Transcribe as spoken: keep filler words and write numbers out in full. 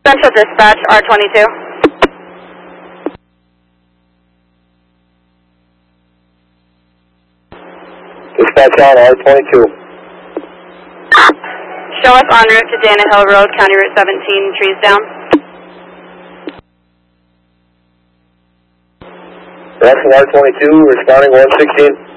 Central Dispatch, R twenty-two. Dispatch on R twenty-two. Show us en route to Dana Hill Road, County Route seventeen, trees down. Russell R twenty-two, responding one sixteen.